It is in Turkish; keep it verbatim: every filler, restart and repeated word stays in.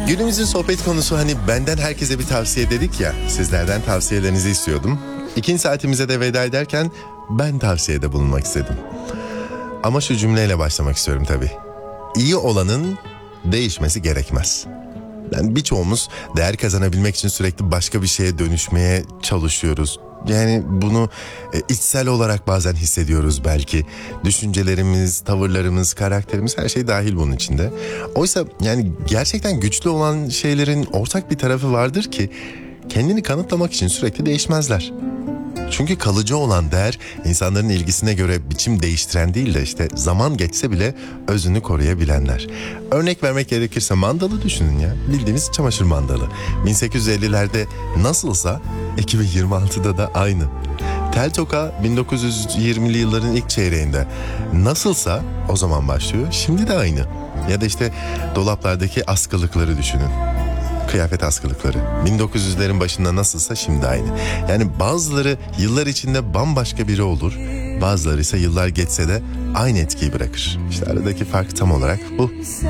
Günümüzün sohbet konusu hani benden herkese bir tavsiye dedik ya. Sizlerden tavsiyelerinizi istiyordum. İkinci saatimize de veda ederken ben tavsiyede bulunmak istedim. Ama şu cümleyle başlamak istiyorum tabii. İyi olanın değişmesi gerekmez. Yani birçoğumuz değer kazanabilmek için sürekli başka bir şeye dönüşmeye çalışıyoruz. Yani bunu e, içsel olarak bazen hissediyoruz belki. Düşüncelerimiz, tavırlarımız, karakterimiz, her şey dahil bunun içinde. Oysa yani gerçekten güçlü olan şeylerin ortak bir tarafı vardır ki kendini kanıtlamak için sürekli değişmezler. Çünkü kalıcı olan değer insanların ilgisine göre biçim değiştiren değil de işte zaman geçse bile özünü koruyabilenler. Örnek vermek gerekirse mandalı düşünün ya. Bildiğimiz çamaşır mandalı. bin sekiz yüz ellilerde nasılsa iki bin yirmi altıda da aynı. Tel toka bin dokuz yüz yirmili yılların ilk çeyreğinde nasılsa o zaman başlıyor, şimdi de aynı. Ya da işte dolaplardaki askılıkları düşünün. Kıyafet askılıkları. bin dokuz yüzlerin başında nasılsa şimdi aynı. Yani bazıları yıllar içinde bambaşka biri olur. Bazıları ise yıllar geçse de aynı etkiyi bırakır. İşte aradaki fark tam olarak bu.